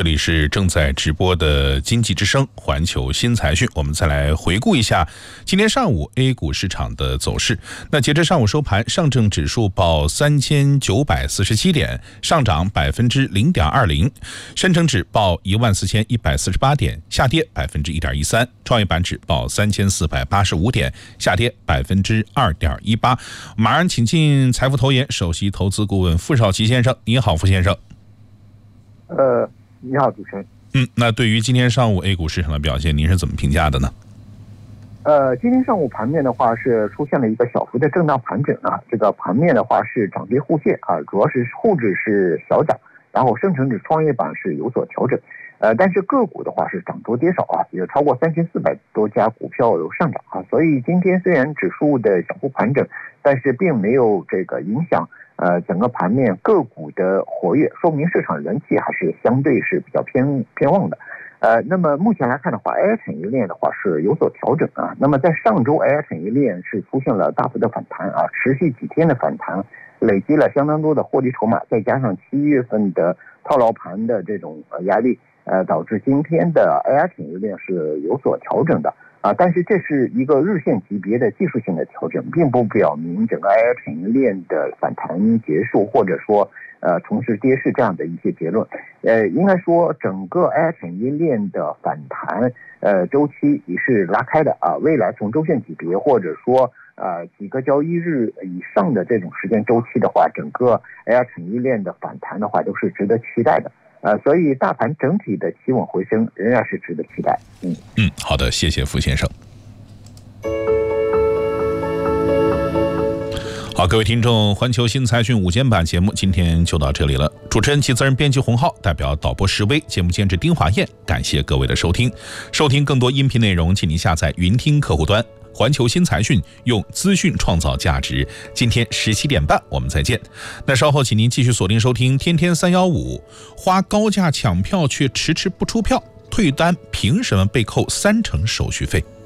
里是正在直播的经济之声环球新财讯，我们再来回顾一下今天上午 A 股市场的走势。那截至上午收盘，上证指数报3947点，上涨0.20%；深成指报14148点，下跌1.13%；创业板指报3485点，下跌2.18%。马上请进财富投研首席投资顾问傅少奇先生。你好，傅先生。 你好，主持人。 那对于今天上午 A 股市场的表现，您是怎么评价的呢？ 今天上午盘面的话是出现了一个小幅的震荡盘整啊，这个盘面的话是涨跌互现啊，主要是沪指是小涨，然后深成指、创业板是有所调整，但是个股的话是涨多跌少啊，有超过3400多家股票有上涨啊，所以今天虽然指数的小幅盘整，但是并没有这个影响整个盘面个股的活跃，说明市场人气还是相对是比较偏旺的。那么目前来看的话 ，AI 产业链的话是有所调整啊。那么在上周 AI 产业链是出现了大幅的反弹啊，持续几天的反弹，累积了相当多的获利筹码，再加上7月份的套牢盘的这种压力，导致今天的 AI 产业链是有所调整的。但是这是一个日线级别的技术性的调整，并不表明整个 AI 产业链的反弹结束，或者说从事跌势这样的一些结论。应该说整个 AI 产业链的反弹周期也是拉开的啊，未来从周线级别或者说几个交易日以上的这种时间周期的话，整个 AI 产业链的反弹的话都是值得期待的。所以大盘整体的企稳回升仍然是值得期待。 好的，谢谢傅先生。好，各位听众，环球新财讯午间版节目今天就到这里了。主持人及责任编辑洪浩，代表导播石威，节目监制丁华燕，感谢各位的收听。收听更多音频内容，请您下载云听客户端。环球新财讯，用资讯创造价值。今天17点半我们再见。那稍后请您继续锁定收听天天315。花高价抢票却迟迟不出票，退单凭什么被扣30%手续费？